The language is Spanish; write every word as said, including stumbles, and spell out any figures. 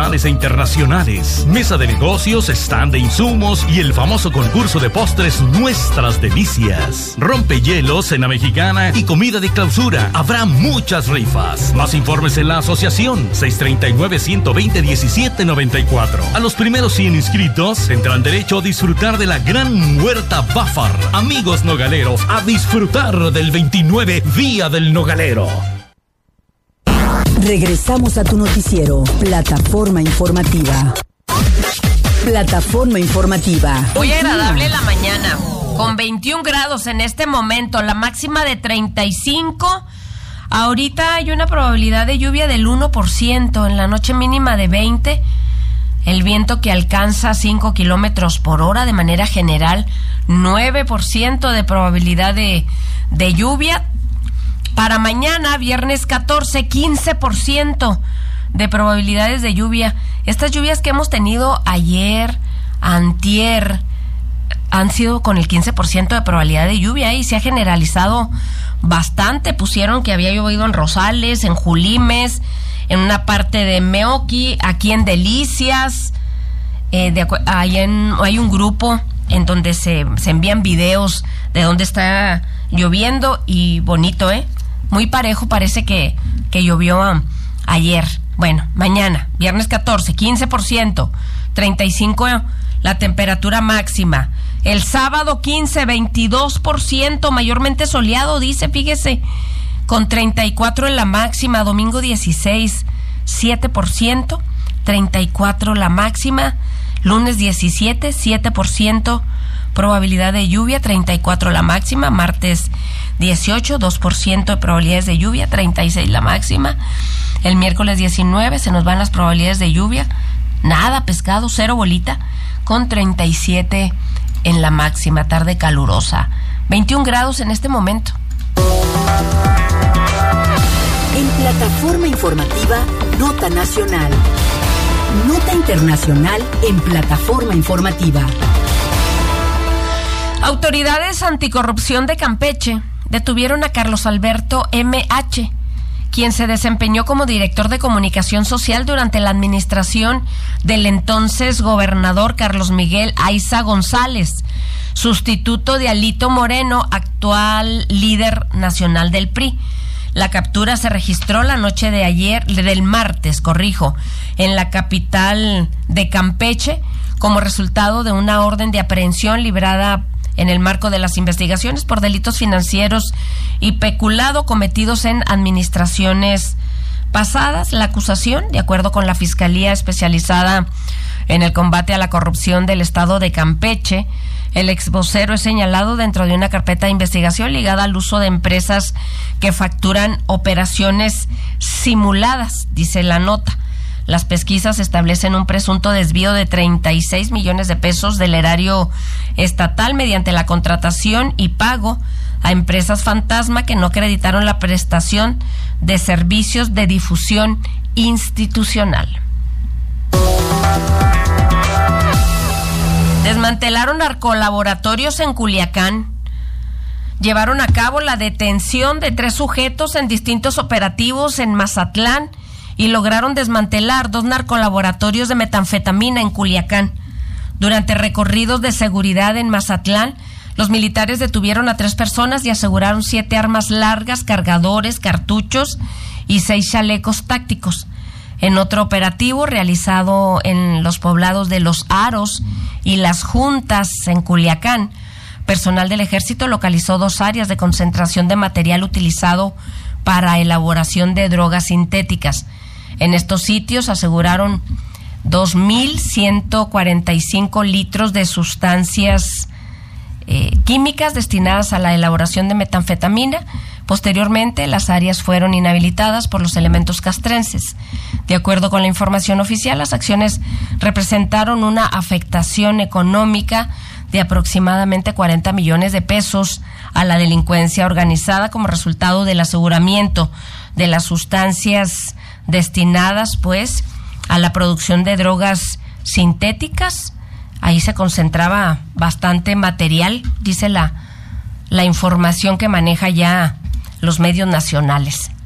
nacionales e internacionales, mesa de negocios, stand de insumos y el famoso concurso de postres Nuestras Delicias. Rompehielos, cena mexicana y comida de clausura. Habrá muchas rifas. Más informes en la asociación seis tres nueve, uno dos cero, uno siete nueve cuatro. A los primeros cien inscritos tendrán derecho a disfrutar de la gran huerta Bafar. Amigos nogaleros, a disfrutar del veintinueve Día del Nogalero. Regresamos a tu noticiero, Plataforma Informativa. Plataforma Informativa. Muy agradable la mañana, con veintiún grados en este momento, la máxima de treinta y cinco. Ahorita hay una probabilidad de lluvia del uno por ciento, en la noche mínima de veinte. El viento que alcanza cinco kilómetros por hora de manera general, nueve por ciento de probabilidad de, de lluvia. Para mañana, viernes catorce, quince por ciento de probabilidades de lluvia. Estas lluvias que hemos tenido ayer, antier, han sido con el quince por ciento de probabilidad de lluvia y se ha generalizado bastante. Pusieron que había llovido en Rosales, en Julimes, en una parte de Meoqui, aquí en Delicias. Eh, de, hay, en, hay un grupo en donde se, se envían videos de dónde está lloviendo y bonito, ¿eh? Muy parejo parece que, que llovió um, ayer. Bueno, mañana, viernes catorce, quince por ciento, treinta y cinco por ciento la temperatura máxima. El sábado quince, veintidós por ciento, mayormente soleado, dice, fíjese, con treinta y cuatro en la máxima. Domingo dieciséis, siete por ciento, treinta y cuatro la máxima. Lunes diecisiete, siete por ciento probabilidad de lluvia, treinta y cuatro la máxima. Martes dieciocho, dos por ciento de probabilidades de lluvia, treinta y seis la máxima. El miércoles diecinueve se nos van las probabilidades de lluvia, nada, pescado, cero bolita, con treinta y siete en la máxima. Tarde calurosa, veintiún grados en este momento. En Plataforma Informativa, Nota Nacional. Nota Internacional en Plataforma Informativa. Autoridades anticorrupción de Campeche detuvieron a Carlos Alberto M H, quien se desempeñó como director de comunicación social durante la administración del entonces gobernador Carlos Miguel Aiza González, sustituto de Alito Moreno, actual líder nacional del P R I. La captura se registró la noche de ayer, del martes, corrijo, en la capital de Campeche, como resultado de una orden de aprehensión librada en el marco de las investigaciones por delitos financieros y peculado cometidos en administraciones pasadas. La acusación, de acuerdo con la Fiscalía Especializada en el Combate a la Corrupción del Estado de Campeche, el exvocero es señalado dentro de una carpeta de investigación ligada al uso de empresas que facturan operaciones simuladas, dice la nota. Las pesquisas establecen un presunto desvío de treinta y seis millones de pesos del erario estatal mediante la contratación y pago a empresas fantasma que no acreditaron la prestación de servicios de difusión institucional. Desmantelaron narcolaboratorios en Culiacán. Llevaron a cabo la detención de tres sujetos en distintos operativos en Mazatlán y lograron desmantelar dos narcolaboratorios de metanfetamina en Culiacán. Durante recorridos de seguridad en Mazatlán, los militares detuvieron a tres personas y aseguraron siete armas largas, cargadores, cartuchos y seis chalecos tácticos. En otro operativo realizado en los poblados de Los Aros y Las Juntas en Culiacán, personal del Ejército localizó dos áreas de concentración de material utilizado para elaboración de drogas sintéticas. En estos sitios aseguraron dos mil ciento cuarenta y cinco litros de sustancias eh, químicas destinadas a la elaboración de metanfetamina. Posteriormente, las áreas fueron inhabilitadas por los elementos castrenses. De acuerdo con la información oficial, las acciones representaron una afectación económica de aproximadamente cuarenta millones de pesos a la delincuencia organizada como resultado del aseguramiento de las sustancias destinadas, pues, a la producción de drogas sintéticas. Ahí se concentraba bastante material, dice la, la información que maneja ya los medios nacionales.